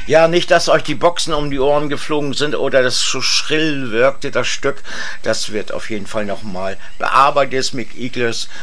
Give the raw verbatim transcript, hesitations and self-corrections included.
Ja, nicht, dass euch die Boxen um die Ohren geflogen sind oder das so schrill wirkte, das Stück. Das wird auf jeden Fall nochmal bearbeitet. Mick Eagles